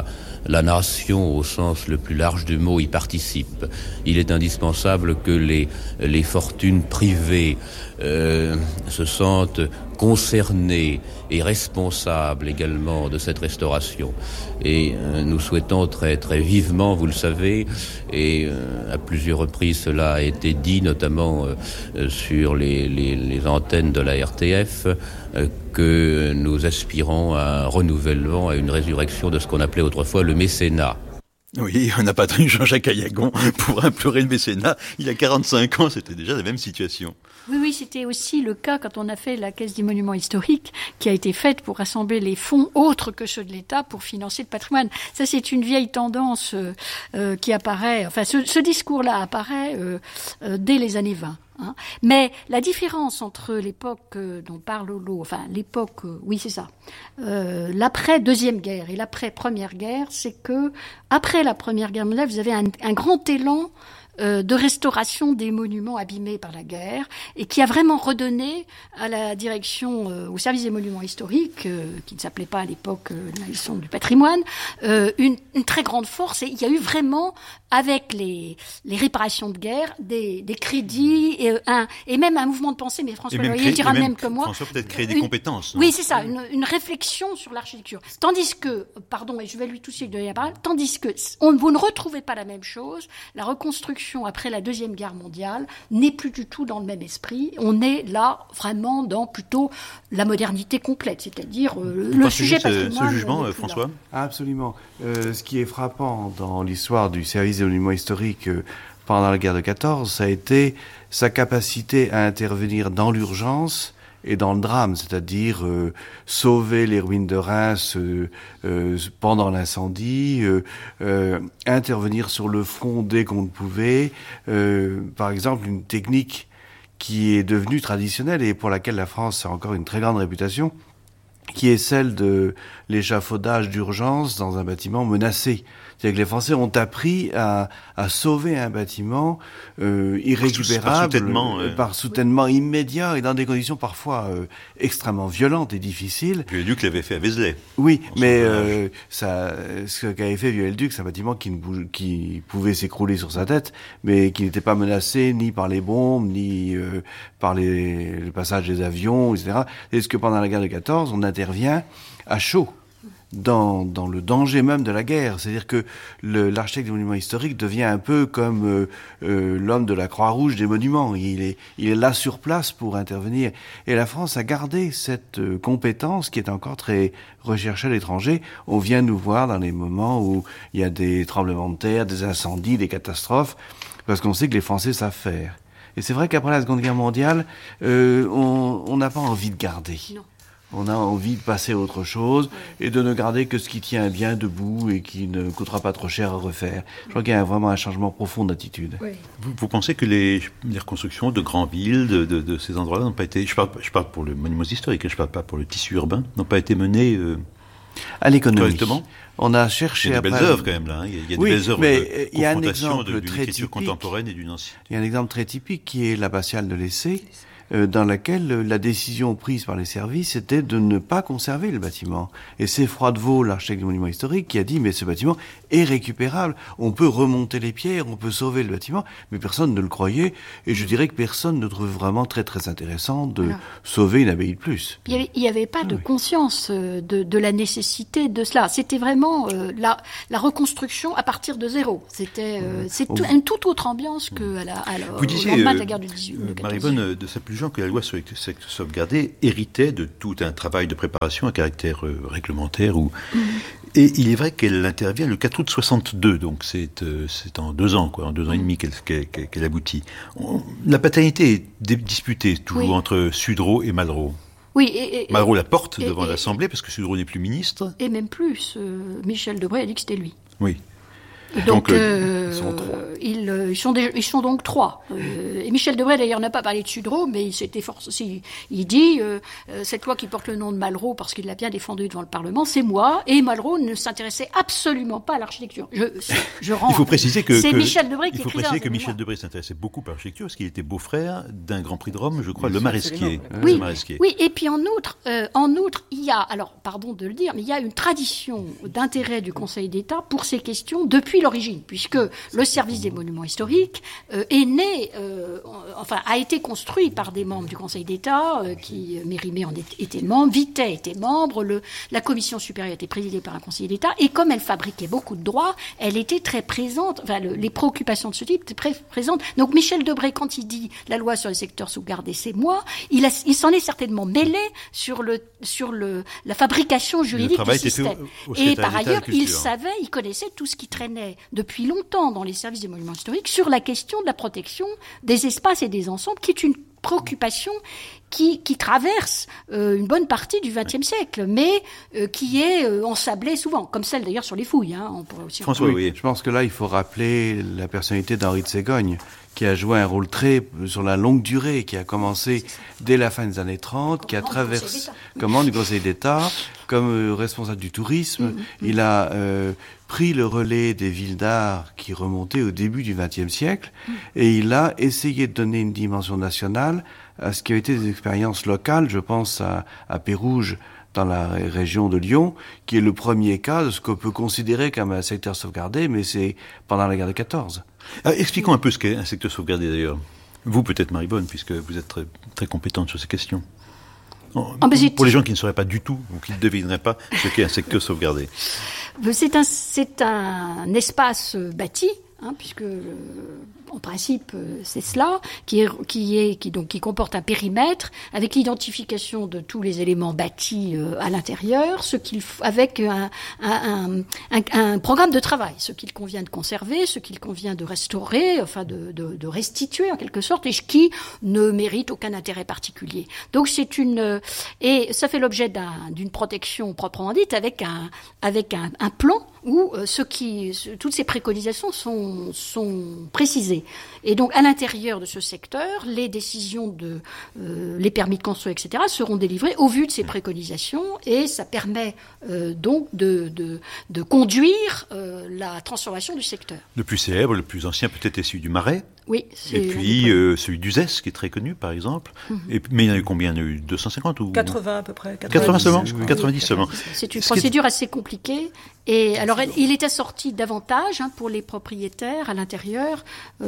la nation, au sens le plus large du mot, y participe. Il est indispensable que les fortunes privées se sentent concernés et responsables également de cette restauration. Et nous souhaitons très, très vivement, vous le savez, et à plusieurs reprises cela a été dit, notamment sur les antennes de la RTF, que nous aspirons à un renouvellement, à une résurrection de ce qu'on appelait autrefois le mécénat. Oui, on n'a pas attendu Jean-Jacques Ayagon pour implorer le mécénat. Il y a 45 ans, c'était déjà la même situation. Oui, c'était aussi le cas quand on a fait la Caisse des monuments historiques, qui a été faite pour rassembler les fonds autres que ceux de l'État pour financer le patrimoine. Ça, c'est une vieille tendance qui apparaît, enfin, ce discours-là apparaît dès les années 20. Hein. Mais la différence entre l'époque dont parle Holleaux, enfin l'époque, oui c'est ça, l'après-deuxième guerre et l'après-première guerre, c'est que après la Première Guerre mondiale, vous avez un grand élan de restauration des monuments abîmés par la guerre et qui a vraiment redonné à la direction, au service des monuments historiques, qui ne s'appelait pas à l'époque la direction du patrimoine, une très grande force. Et il y a eu vraiment, avec les réparations de guerre, des crédits et même un mouvement de pensée, mais François Loyer dira même que moi. François peut-être créer des compétences. Oui, c'est ça, une réflexion sur l'architecture. Tandis que, pardon, et je vais lui toucher donner la parole, tandis que vous ne retrouvez pas la même chose, la reconstruction après la Deuxième Guerre mondiale n'est plus du tout dans le même esprit. On est là vraiment dans plutôt la modernité complète, c'est-à-dire le sujet patrimoine. Ce jugement, François ? Absolument. Ce qui est frappant dans l'histoire du service des monuments historiques pendant la guerre de 14, ça a été sa capacité à intervenir dans l'urgence et dans le drame, c'est-à-dire sauver les ruines de Reims pendant l'incendie, intervenir sur le front dès qu'on le pouvait. Par exemple, une technique qui est devenue traditionnelle et pour laquelle la France a encore une très grande réputation, qui est celle de l'échafaudage d'urgence dans un bâtiment menacé. C'est-à-dire que les Français ont appris à sauver un bâtiment irrécupérable par soutènement immédiat et dans des conditions parfois extrêmement violentes et difficiles. Viollet-le-Duc l'avait fait à Vézelay. Oui, mais ce qu'avait fait Viollet-le-Duc, c'est un bâtiment qui pouvait s'écrouler sur sa tête, mais qui n'était pas menacé ni par les bombes, ni par le passage des avions, etc. Est-ce que pendant la guerre de 14, on intervient à chaud dans le danger même de la guerre. C'est-à-dire que l'architecte des monuments historiques devient un peu comme l'homme de la Croix-Rouge des monuments. Il est là sur place pour intervenir. Et la France a gardé cette compétence qui est encore très recherchée à l'étranger. On vient nous voir dans les moments où il y a des tremblements de terre, des incendies, des catastrophes, parce qu'on sait que les Français savent faire. Et c'est vrai qu'après la Seconde Guerre mondiale, on n'a pas envie de garder. Non. On a envie de passer à autre chose et de ne garder que ce qui tient bien debout et qui ne coûtera pas trop cher à refaire. Je crois qu'il y a vraiment un changement profond d'attitude. Oui. Vous pensez que les reconstructions de grandes villes, de ces endroits-là, n'ont pas été... Je parle pour le monument historique, je ne parle pas pour le tissu urbain, n'ont pas été menées à l'économie. Correctement. On a cherché... Il y a des belles œuvres quand même là. Il y a des belles œuvres mais de confrontation d'une écriture contemporaine et d'une ancienne. Il y a un exemple très typique qui est l'abbatiale de l'Essai, dans laquelle la décision prise par les services était de ne pas conserver le bâtiment. Et c'est Froidevaux, l'architecte du monument historique, qui a dit « mais ce bâtiment est récupérable, on peut remonter les pierres, on peut sauver le bâtiment », mais personne ne le croyait, et je dirais que personne ne trouve vraiment très très intéressant de sauver une abbaye de plus. Il n'y avait pas de conscience de la nécessité de cela. C'était vraiment la reconstruction à partir de zéro. C'était une toute autre ambiance que vous disiez, au lendemain de la guerre du 18. Marie-Vonne de Saint-Pulgent, que la loi sur les sauvegardés héritait de tout un travail de préparation à caractère réglementaire. Et il est vrai qu'elle intervient le 4 août 62, donc c'est en 2 ans, en 2 ans et demi qu'elle aboutit. La paternité est disputée toujours entre Sudreau et Malraux. Oui, Malraux la porte devant l'Assemblée parce que Sudreau n'est plus ministre. Et même plus, Michel Debré a dit que c'était lui. Oui. Donc ils sont donc 3. Et Michel Debré d'ailleurs n'a pas parlé de Sudreau, mais il s'était forcé. Il dit cette loi qui porte le nom de Malraux parce qu'il l'a bien défendu devant le Parlement, c'est moi. Et Malraux ne s'intéressait absolument pas à l'architecture. Je rends. Il faut préciser que c'est Michel Debré qui écrit. Il faut préciser que Michel Debré s'intéressait beaucoup à l'architecture parce qu'il était beau-frère d'un grand prix de Rome, je crois, le Maresquier. Oui. Et puis en outre, il y a, alors pardon de le dire, mais il y a une tradition d'intérêt du Conseil d'État pour ces questions depuis l'origine, puisque le service des monuments historiques est né a été construit par des membres du Conseil d'État, qui Mérimée en était membre, Vitet était membre, la commission supérieure était présidée par un conseiller d'État, et comme elle fabriquait beaucoup de droits, elle était très présente, les préoccupations de ce type étaient très présentes. Donc Michel Debré, quand il dit la loi sur les secteurs sauvegardés, c'est moi, il s'en est certainement mêlé sur la fabrication juridique du système. Et par ailleurs, il connaissait tout ce qui traînait depuis longtemps dans les services des monuments historiques sur la question de la protection des espaces et des ensembles, qui est une préoccupation qui traverse une bonne partie du XXe siècle, mais qui est ensablée souvent, comme celle d'ailleurs sur les fouilles. On pourrait aussi François, oui. Je pense que là, il faut rappeler la personnalité d'Henri de Ségogne, qui a joué un rôle sur la longue durée, qui a commencé dès la fin des années 30, qui a traversé du Conseil d'État, comme responsable du tourisme. Il a pris le relais des villes d'art qui remontaient au début du XXe siècle, et il a essayé de donner une dimension nationale à ce qui a été des expériences locales. Je pense à Pérouges, dans la région de Lyon, qui est le premier cas de ce qu'on peut considérer comme un secteur sauvegardé, mais c'est pendant la guerre de 14. Expliquons un peu ce qu'est un secteur sauvegardé d'ailleurs. Vous peut-être Marie-Bonne, puisque vous êtes très, très compétente sur ces questions. Pour les gens qui ne sauraient pas du tout, ou qui ne devineraient pas ce qu'est un secteur sauvegardé. C'est un espace bâti, puisque en principe c'est cela, qui comporte un périmètre avec l'identification de tous les éléments bâtis à l'intérieur, avec un programme de travail, ce qu'il convient de conserver, ce qu'il convient de restaurer, de restituer en quelque sorte, et qui ne mérite aucun intérêt particulier. Donc et ça fait l'objet d'une protection proprement dite, avec un plan où toutes ces préconisations sont précisées. Et donc, à l'intérieur de ce secteur, les décisions les permis de construire, etc., seront délivrés au vu de ces préconisations, et ça permet donc de conduire la transformation du secteur. Le plus célèbre, le plus ancien peut-être est celui du Marais. Oui. Et puis celui d'Uzès, qui est très connu, par exemple. Mais il y en a eu combien? Il y en a eu 250 ou 80 à peu près. 80 seulement, 90 seulement. C'est une procédure assez compliquée. Et alors, il est assorti d'avantages pour les propriétaires à l'intérieur,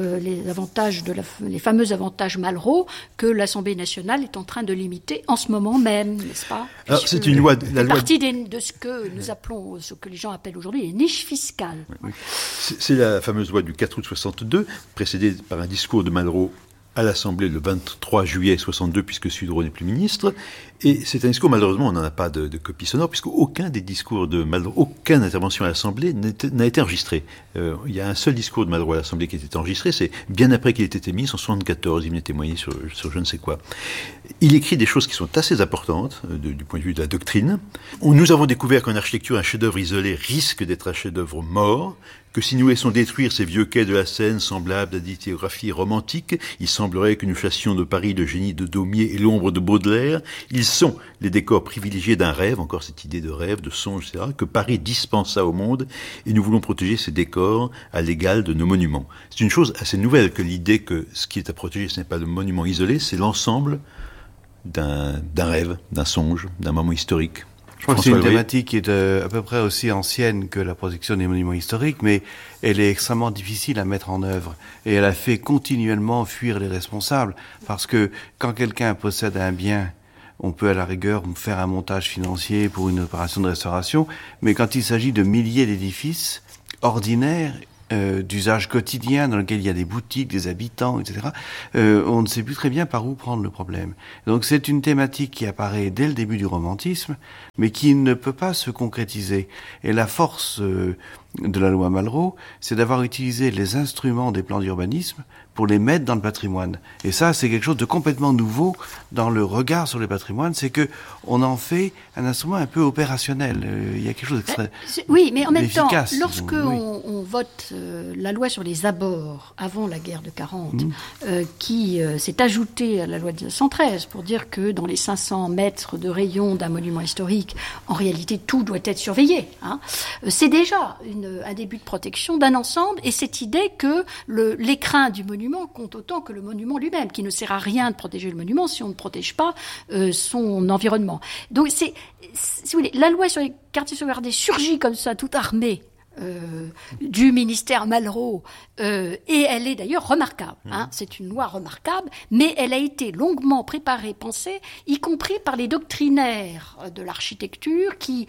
les fameux avantages Malraux que l'Assemblée nationale est en train de limiter en ce moment même, n'est-ce pas? Alors, c'est une loi. La loi partie de ce que nous appelons, ce que les gens appellent aujourd'hui les niches fiscales. Oui. C'est la fameuse loi du 4 août 62, précédée par un discours de Malraux à l'Assemblée le 23 juillet 62, puisque Sudreau n'est plus ministre. Et c'est un discours, malheureusement, on n'en a pas de copie sonore, puisque aucun des discours de Malraux, aucune intervention à l'Assemblée n'a été enregistré. Il y a un seul discours de Malraux à l'Assemblée qui a été enregistré, c'est bien après qu'il ait été ministre, en 74, il venait témoigner sur je ne sais quoi. Il écrit des choses qui sont assez importantes, du point de vue de la doctrine. Nous avons découvert qu'en architecture, un chef-d'œuvre isolé risque d'être un chef-d'œuvre mort, que si nous laissons détruire ces vieux quais de la Seine semblables à des lithographies romantiques, il semblerait que nous chassions de Paris le génie de Daumier et l'ombre de Baudelaire. Ils sont les décors privilégiés d'un rêve, encore cette idée de rêve, de songe, etc., que Paris dispensa au monde, et nous voulons protéger ces décors à l'égal de nos monuments. C'est une chose assez nouvelle que l'idée que ce qui est à protéger, ce n'est pas le monument isolé, c'est l'ensemble d'un rêve, d'un songe, d'un moment historique. Je crois que c'est une thématique qui est à peu près aussi ancienne que la protection des monuments historiques, mais elle est extrêmement difficile à mettre en œuvre. Et elle a fait continuellement fuir les responsables. Parce que quand quelqu'un possède un bien, on peut à la rigueur faire un montage financier pour une opération de restauration, mais quand il s'agit de milliers d'édifices ordinaires, d'usage quotidien dans lequel il y a des boutiques, des habitants, etc., on ne sait plus très bien par où prendre le problème. Donc c'est une thématique qui apparaît dès le début du romantisme, mais qui ne peut pas se concrétiser. Et la force de la loi Malraux, c'est d'avoir utilisé les instruments des plans d'urbanisme pour les mettre dans le patrimoine. Et ça, c'est quelque chose de complètement nouveau dans le regard sur le patrimoine, c'est que on en fait un instrument un peu opérationnel. Il y a quelque chose d'extrêmement oui, mais en même temps, lorsque oui. on vote la loi sur les abords avant la guerre de 40, qui s'est ajoutée à la loi de 1913 pour dire que dans les 500 mètres de rayon d'un monument historique, en réalité, tout doit être surveillé. C'est déjà un début de protection d'un ensemble, et cette idée que l'écrin du monument compte autant que le monument lui-même, qui ne sert à rien de protéger le monument si on ne protège pas son environnement. Donc, si vous voulez, la loi sur les quartiers sauvegardés surgit comme ça, toute armée, du ministère Malraux, et elle est d'ailleurs remarquable. C'est une loi remarquable, mais elle a été longuement préparée, pensée, y compris par les doctrinaires de l'architecture qui,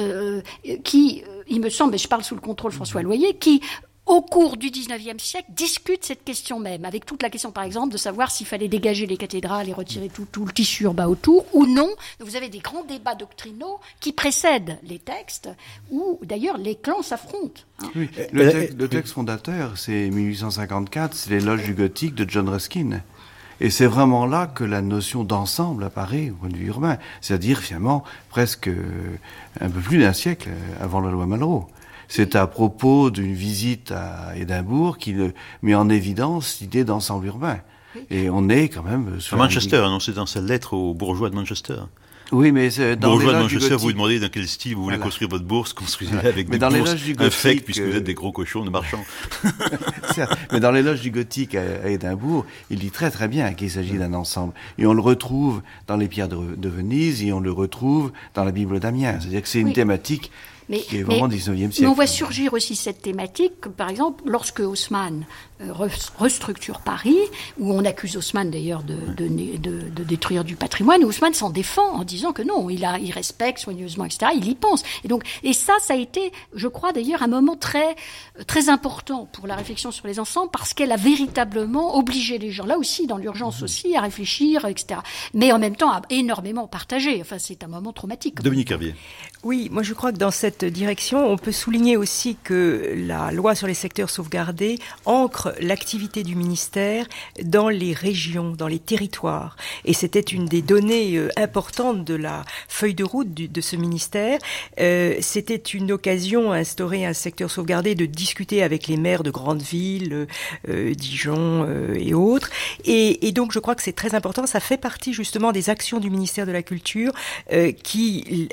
il me semble, et je parle sous le contrôle de François Loyer, qui au cours du XIXe siècle, discute cette question même, avec toute la question, par exemple, de savoir s'il fallait dégager les cathédrales et retirer tout le tissu urbain autour, ou non. Vous avez des grands débats doctrinaux qui précèdent les textes, où, d'ailleurs, les clans s'affrontent. Oui. Le texte fondateur, c'est 1854, c'est l'éloge du gothique de John Ruskin. Et c'est vraiment là que la notion d'ensemble apparaît au point de vue urbain. C'est-à-dire, finalement, presque un peu plus d'un siècle avant la loi Malraux. C'est à propos d'une visite à Édimbourg qui met en évidence l'idée d'ensemble urbain. Et on est quand même... À Manchester, non, c'est dans sa lettre aux bourgeois de Manchester. Oui, mais c'est dans bourgeois de l'éloge du Manchester, gothique. vous vous demandez dans quel style vous voulez construire votre bourse, construisez-la avec Mais des dans bourses l'éloge du gothique, infectes, puisque vous êtes des gros cochons de marchands. Certes, mais dans l'éloge du gothique à Édimbourg, il dit très très bien qu'il s'agit d'un ensemble. Et on le retrouve dans les pierres de Venise, et on le retrouve dans la Bible d'Amiens. C'est-à-dire que c'est une thématique qui est vraiment 19e siècle. Mais on voit surgir aussi cette thématique, par exemple, lorsque Haussmann restructure Paris, où on accuse Haussmann d'ailleurs de détruire du patrimoine, et Haussmann s'en défend en disant que non, il respecte soigneusement, etc., il y pense. Et ça a été, je crois d'ailleurs, un moment très, très important pour la réflexion sur les ensembles, parce qu'elle a véritablement obligé les gens, là aussi, dans l'urgence aussi, à réfléchir, etc. Mais en même temps, à énormément partager. Enfin, c'est un moment traumatique. Dominique Hervier. Oui, moi je crois que dans cette direction, on peut souligner aussi que la loi sur les secteurs sauvegardés ancre l'activité du ministère dans les régions, dans les territoires. Et c'était une des données importantes de la feuille de route de ce ministère. C'était une occasion à instaurer un secteur sauvegardé, de discuter avec les maires de grandes villes, Dijon et autres. Et donc je crois que c'est très important. Ça fait partie justement des actions du ministère de la Culture qui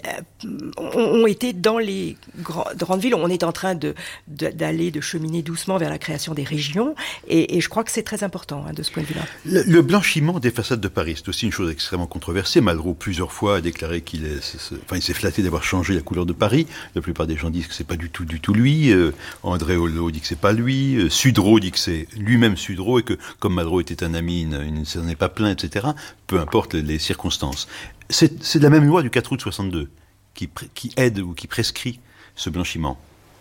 ont été dans les grandes villes. On est en train de cheminer doucement vers la création des régions, et je crois que c'est très important de ce point de vue-là. Le blanchiment des façades de Paris, c'est aussi une chose extrêmement controversée. Malraux, plusieurs fois, a déclaré qu'il s'est flatté d'avoir changé la couleur de Paris. La plupart des gens disent que c'est pas du tout lui. André Holleaux dit que c'est pas lui. Sudreau dit que c'est lui-même Sudreau, et que, comme Malraux était un ami, il ne s'en est pas plaint, etc. Peu importe les circonstances. C'est la même loi du 4 août 62 qui aide ou qui prescrit ce blanchiment.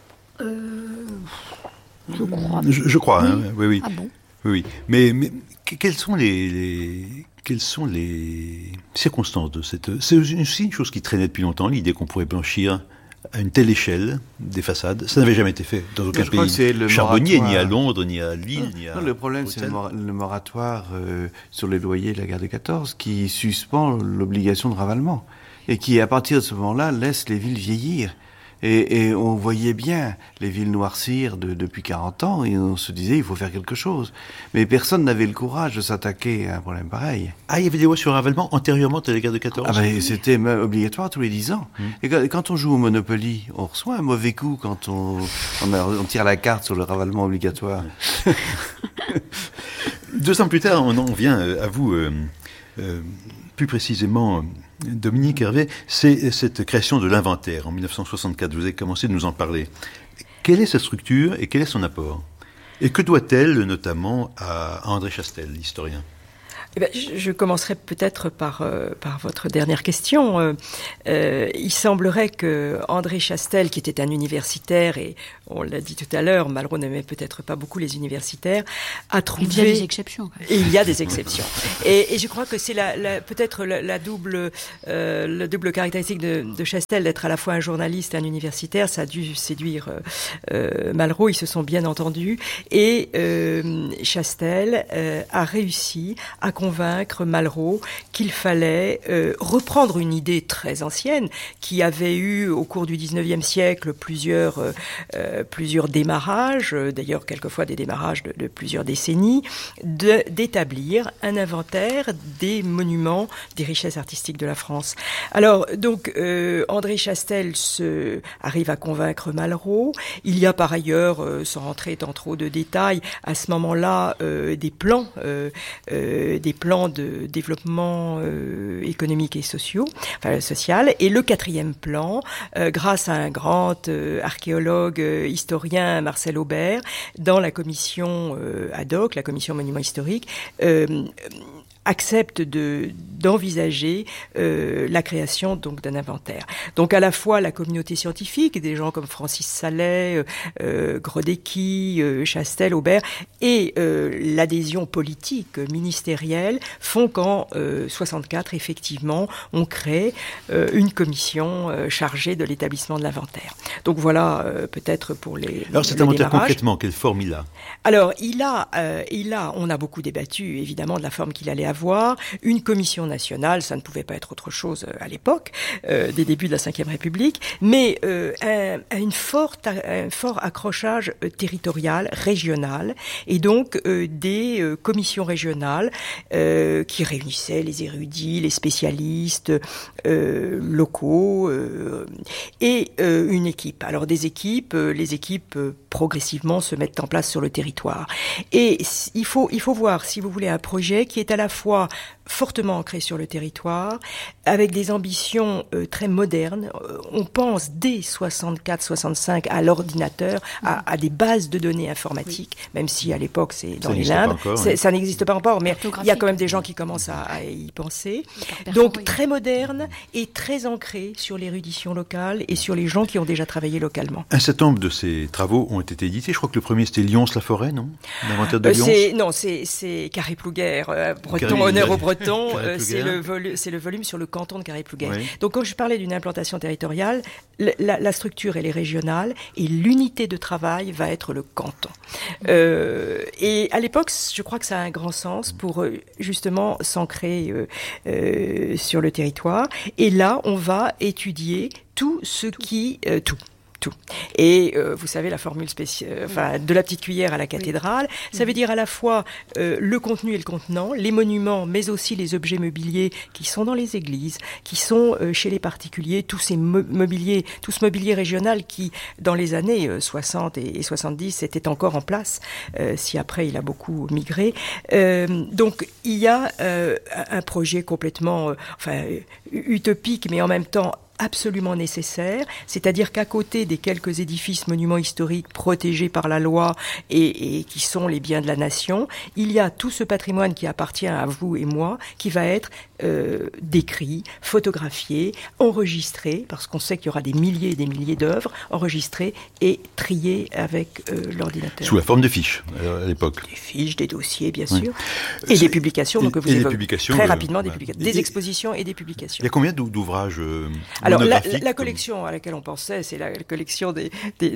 Je crois. Je crois, hein, oui. Ah bon ? Oui. Mais quelles sont les circonstances de cette... C'est aussi une chose qui traînait depuis longtemps, l'idée qu'on pourrait blanchir à une telle échelle des façades. Ça n'avait jamais été fait dans aucun pays charbonnier, ni à Londres, ni à Lille, ni à... Non, le problème, c'est le moratoire sur les loyers de la guerre de 14 qui suspend l'obligation de ravalement et qui, à partir de ce moment-là, laisse les villes vieillir. Et on voyait bien les villes noircir depuis 40 ans, et on se disait il faut faire quelque chose. Mais personne n'avait le courage de s'attaquer à un problème pareil. Ah, il y avait des lois sur le ravalement antérieurement à la guerre de 14 ? Ah ben, c'était obligatoire tous les 10 ans. Et quand on joue au Monopoly, on reçoit un mauvais coup quand on tire la carte sur le ravalement obligatoire. 2 ans plus tard, on en vient à vous, plus précisément... Dominique Hervé, c'est cette création de l'inventaire en 1964. Vous avez commencé de nous en parler. Quelle est sa structure et quel est son apport ? Et que doit-elle notamment à André Chastel, l'historien ? Eh ben, je commencerai peut-être par votre dernière question. Il semblerait que André Chastel, qui était un universitaire, et on l'a dit tout à l'heure, Malraux n'aimait peut-être pas beaucoup les universitaires, a trouvé... Il y a des exceptions. Et il y a des exceptions. Et je crois que c'est peut-être la double caractéristique de Chastel, d'être à la fois un journaliste et un universitaire. Ça a dû séduire Malraux, ils se sont bien entendus. Et Chastel a réussi à convaincre Malraux qu'il fallait reprendre une idée très ancienne qui avait eu au cours du XIXe siècle plusieurs démarrages, d'ailleurs quelquefois des démarrages de plusieurs décennies, d'établir un inventaire des monuments, des richesses artistiques de la France. Alors donc André Chastel arrive à convaincre Malraux. Il y a par ailleurs, sans rentrer dans trop de détails, à ce moment-là des plans des des plans de développement économique et social. Et le 4e plan, grâce à un grand archéologue, historien, Marcel Aubert, dans la commission ad hoc, la commission monuments historiques, accepte d'envisager la création donc d'un inventaire. Donc à la fois la communauté scientifique, des gens comme Francis Sallet, Grodecki, Chastel, Aubert, et l'adhésion politique ministérielle font qu'en 64 effectivement on crée une commission chargée de l'établissement de l'inventaire. Donc voilà peut-être pour les. Alors cet inventaire concrètement, quelle forme il a? Alors on a beaucoup débattu évidemment de la forme qu'il allait avoir. Une commission nationale, ça ne pouvait pas être autre chose à l'époque, des débuts de la Ve République, mais un fort accrochage territorial, régional, et donc des commissions régionales qui réunissaient les érudits, les spécialistes locaux et une équipe. Alors des équipes, les équipes progressivement se mettent en place sur le territoire. Et il faut voir, si vous voulez, un projet qui est à la fois fortement ancré sur le territoire, avec des ambitions très modernes. On pense dès 64-65 à l'ordinateur, à des bases de données informatiques, même si à l'époque c'est dans les limbes. Ça n'existe pas encore, mais il y a quand même des gens qui commencent à y penser. Donc très moderne et très ancré sur l'érudition locale et sur les gens qui ont déjà travaillé localement. Un certain nombre de ces travaux ont été édités. Je crois que le premier c'était Lyons-la-Forêt, non? L'inventaire de Lyons. C'est Carré-Plouguer, breton, honneur aux Bretons. C'est le volume sur le canton de Carré-Plouguer. Oui. Donc quand je parlais d'une implantation territoriale, la structure elle est régionale et l'unité de travail va être le canton. Et à l'époque, je crois que ça a un grand sens pour justement s'ancrer sur le territoire. Et là, on va étudier tout ce qui... tout. Et vous savez, la formule spéciale, de la petite cuillère à la cathédrale, ça veut dire à la fois le contenu et le contenant, les monuments, mais aussi les objets mobiliers qui sont dans les églises, qui sont chez les particuliers, tout ce mobilier régional qui, dans les années 60 et 70, était encore en place, si après il a beaucoup migré. Donc il y a un projet complètement utopique, mais en même temps absolument nécessaire, c'est-à-dire qu'à côté des quelques édifices monuments historiques protégés par la loi et qui sont les biens de la nation, il y a tout ce patrimoine qui appartient à vous et moi, qui va être décrit, photographié, enregistré, parce qu'on sait qu'il y aura des milliers et des milliers d'œuvres, enregistrées et triées avec l'ordinateur. Sous la forme de fiches, à l'époque. Des fiches, des dossiers, bien sûr, et des publications, donc vous évoquez très rapidement, des expositions et des publications. Il y a combien d'ouvrages Alors, la collection à laquelle on pensait, c'est la collection des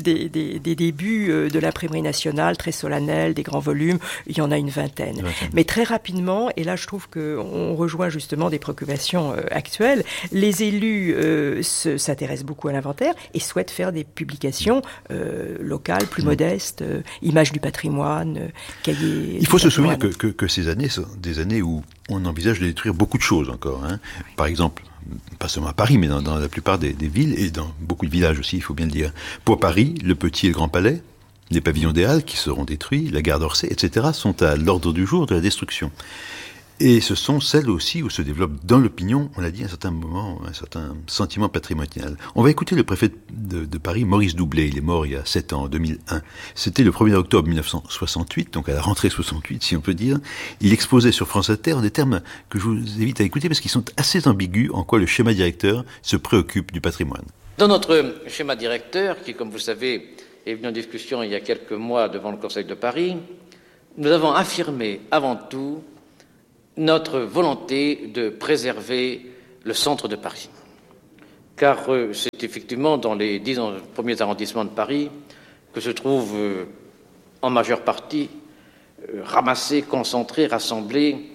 débuts de l'imprimerie nationale, très solennelle, des grands volumes. Il y en a une vingtaine. Mais très rapidement, et là je trouve qu'on rejoint justement des préoccupations actuelles, les élus s'intéressent beaucoup à l'inventaire et souhaitent faire des publications locales, plus modestes, images du patrimoine, cahiers... Il faut se souvenir que ces années sont des années où on envisage de détruire beaucoup de choses encore. Par exemple, pas seulement à Paris, mais dans la plupart des villes, et dans beaucoup de villages aussi, il faut bien le dire. Pour Paris, le Petit et le Grand Palais, les pavillons des Halles qui seront détruits, la gare d'Orsay, etc., sont à l'ordre du jour de la destruction. Et ce sont celles aussi où se développe dans l'opinion, on l'a dit, un certain sentiment patrimonial. On va écouter le préfet de Paris, Maurice Doublet. Il est mort il y a 7 ans, en 2001. C'était le 1er octobre 1968, donc à la rentrée 68, si on peut dire. Il exposait sur France Inter en des termes que je vous invite à écouter parce qu'ils sont assez ambigus en quoi le schéma directeur se préoccupe du patrimoine. Dans notre schéma directeur, qui, comme vous savez, est venu en discussion il y a quelques mois devant le Conseil de Paris, nous avons affirmé avant tout notre volonté de préserver le centre de Paris. Car c'est effectivement dans les 10 premiers arrondissements de Paris que se trouvent en majeure partie ramassés, concentrés, rassemblés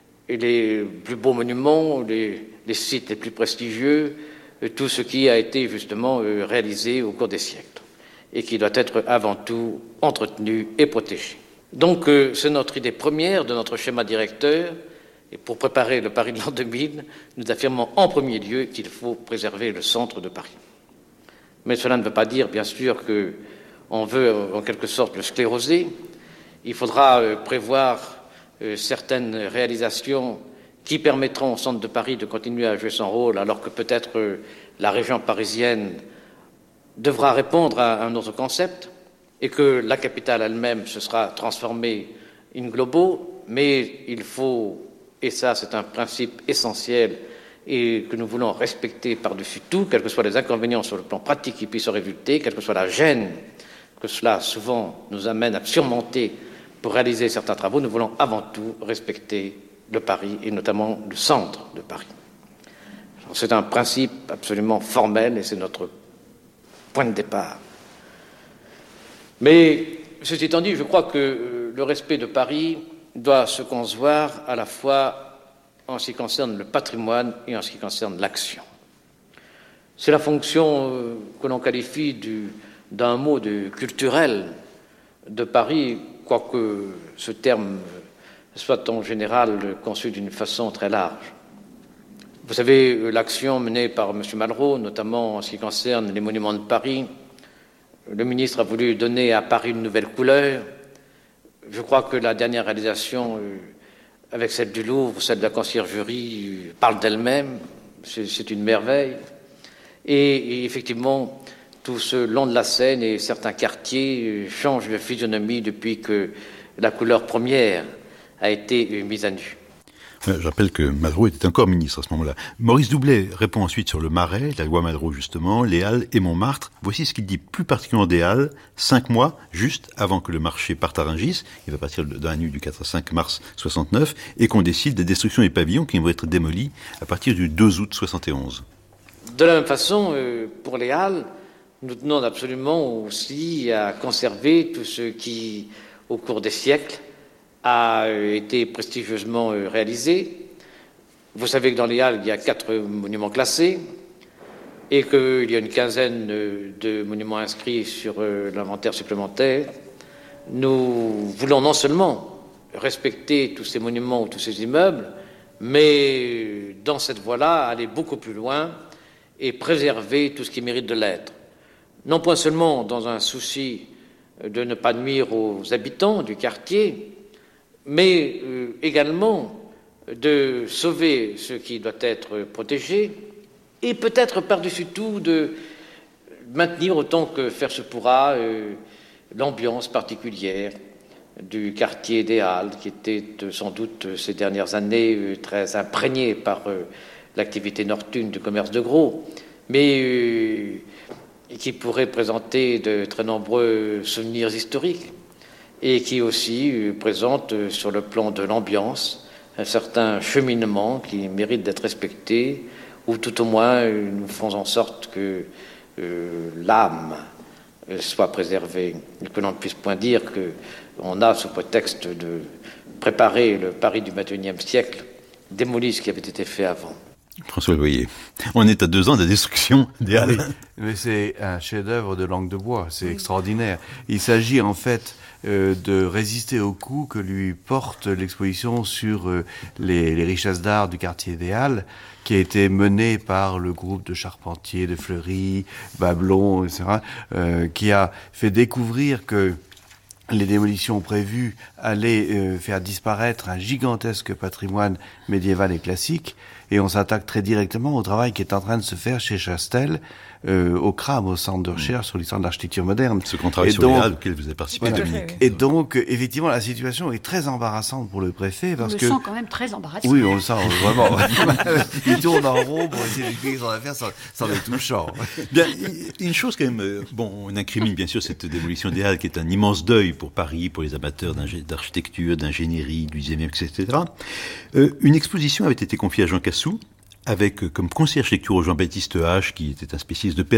les plus beaux monuments, les sites les plus prestigieux, tout ce qui a été justement réalisé au cours des siècles et qui doit être avant tout entretenu et protégé. Donc c'est notre idée première de notre schéma directeur. Et pour préparer le Paris de l'an 2000, nous affirmons en premier lieu qu'il faut préserver le centre de Paris. Mais cela ne veut pas dire, bien sûr, qu'on veut en quelque sorte le scléroser. Il faudra prévoir certaines réalisations qui permettront au centre de Paris de continuer à jouer son rôle, alors que peut-être la région parisienne devra répondre à un autre concept, et que la capitale elle-même se sera transformée in globo, mais il faut, et ça c'est un principe essentiel et que nous voulons respecter par-dessus tout, quels que soient les inconvénients sur le plan pratique qui puissent en résulter, quelle que soit la gêne que cela souvent nous amène à surmonter pour réaliser certains travaux, nous voulons avant tout respecter le Paris et notamment le centre de Paris. C'est un principe absolument formel et c'est notre point de départ. Mais, ceci étant dit, je crois que le respect de Paris doit se concevoir à la fois en ce qui concerne le patrimoine et en ce qui concerne l'action. C'est la fonction que l'on qualifie d'un mot de culturel de Paris, quoique ce terme soit en général conçu d'une façon très large. Vous savez, l'action menée par M. Malraux, notamment en ce qui concerne les monuments de Paris, le ministre a voulu donner à Paris une nouvelle couleur. Je crois que la dernière réalisation, avec celle du Louvre, celle de la Conciergerie, parle d'elle-même. C'est une merveille. Et effectivement, tout ce long de la Seine et certains quartiers changent de physionomie depuis que la couleur première a été mise à nu. Je rappelle que Malraux était encore ministre à ce moment-là. Maurice Doublet répond ensuite sur le Marais, la loi Malraux justement, les Halles et Montmartre. Voici ce qu'il dit plus particulièrement des Halles, 5 mois, juste avant que le marché parte à Rungis, il va partir dans la nuit du 4 à 5 mars 69, et qu'on décide des destructions des pavillons qui vont être démolis à partir du 2 août 71. De la même façon, pour les Halles, nous tenons absolument aussi à conserver tout ce qui, au cours des siècles, a été prestigieusement réalisé. Vous savez que dans les Halles, il y a 4 monuments classés et qu'il y a une quinzaine de monuments inscrits sur l'inventaire supplémentaire. Nous voulons non seulement respecter tous ces monuments ou tous ces immeubles, mais dans cette voie-là, aller beaucoup plus loin et préserver tout ce qui mérite de l'être. Non point seulement dans un souci de ne pas nuire aux habitants du quartier, mais également de sauver ce qui doit être protégé et peut-être par-dessus tout de maintenir autant que faire se pourra l'ambiance particulière du quartier des Halles qui était sans doute ces dernières années très imprégné par l'activité nocturne du commerce de gros, mais qui pourrait présenter de très nombreux souvenirs historiques et qui aussi présente sur le plan de l'ambiance un certain cheminement qui mérite d'être respecté, ou tout au moins nous faisons en sorte que l'âme soit préservée, et que l'on ne puisse point dire qu'on a, sous prétexte de préparer le Paris du XXIe siècle, démoli ce qui avait été fait avant. François Loyer, on est à 2 ans de la destruction des Halles. Oui, mais c'est un chef-d'œuvre de langue de bois, c'est extraordinaire. Il s'agit en fait de résister au coup que lui porte l'exposition sur les richesses d'art du quartier des Halles, qui a été menée par le groupe de Charpentier, de Fleury, Bablon, etc., qui a fait découvrir que les démolitions prévues allaient faire disparaître un gigantesque patrimoine médiéval et classique, et on s'attaque très directement au travail qui est en train de se faire chez Chastel, au CRAM, au Centre de recherche sur l'histoire de l'architecture moderne. Ce qu'on travaille sur les Halles auquel vous avez participé, voilà. Dominique. Et donc, effectivement, la situation est très embarrassante pour le préfet. Parce on que... le sent quand même très embarrassant. Oui, on le sent, vraiment. Il tourne en rond pour essayer d'expliquer son affaire sans être touchant. Bien, une chose quand même, on incrimine bien sûr cette démolition des Halles qui est un immense deuil pour Paris, pour les amateurs d'architecture, d'ingénierie, du 10e, etc. Une exposition avait été confiée à Jean Cassou, avec comme conseiller architecture Jean-Baptiste H, qui était un spécialiste de